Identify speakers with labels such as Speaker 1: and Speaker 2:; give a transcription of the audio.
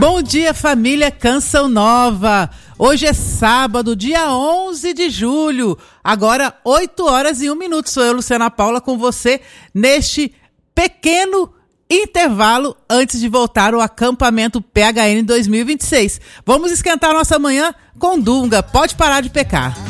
Speaker 1: Bom dia, família Canção Nova. Hoje é sábado, dia 11 de julho. Agora, 8h01. Sou eu, Luciana Paula, com você neste pequeno intervalo antes de voltar ao acampamento PHN 2026. Vamos esquentar nossa manhã com Dunga. Pode parar de pecar.